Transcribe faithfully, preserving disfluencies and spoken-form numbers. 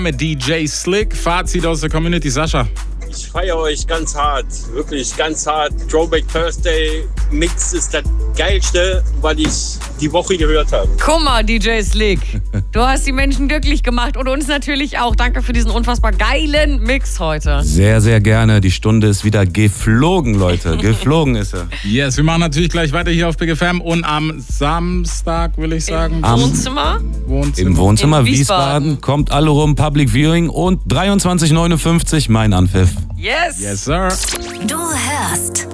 Mit D J Slick. Fazit aus der Community, Sascha. Ich feiere euch ganz hart, wirklich ganz hart. Throwback Thursday Mix ist das Geilste, was ich die Woche gehört habe. Guck mal, D J Slick. Du hast die Menschen glücklich gemacht und uns natürlich auch. Danke für diesen unfassbar geilen Mix heute. Sehr, sehr gerne. Die Stunde ist wieder geflogen, Leute. Geflogen ist sie. Yes, wir machen natürlich gleich weiter hier auf Big F M und am Samstag, will ich sagen. Im Wohnzimmer? Wohnzimmer. Im Wohnzimmer In Wiesbaden. Wiesbaden. Kommt alle rum, Public Viewing und dreiundzwanzig neunundfünfzig mein Anpfiff. Yes. Yes, sir. Du hörst